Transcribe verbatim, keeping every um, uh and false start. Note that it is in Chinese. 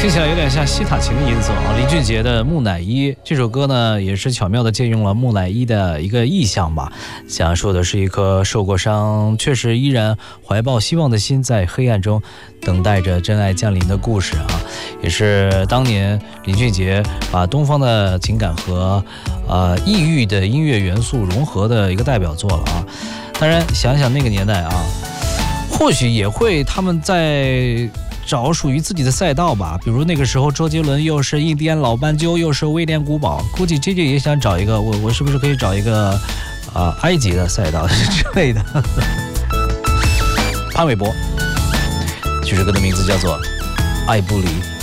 听起来有点像西塔琴的音色啊。林俊杰的《木乃伊》这首歌呢，也是巧妙地借用了木乃伊的一个意象吧，讲述的是一颗受过伤却是依然怀抱希望的心，在黑暗中等待着真爱降临的故事啊，也是当年林俊杰把东方的情感和呃异域的音乐元素融合的一个代表作了啊。当然想想那个年代啊，或许也会他们在找属于自己的赛道吧，比如那个时候周杰伦又是印第安老斑鸠，又是威廉古堡，估计 J J 也想找一个，我我是不是可以找一个啊、呃、埃及的赛道之类的。潘玮柏，这首歌的名字叫做《爱不离》。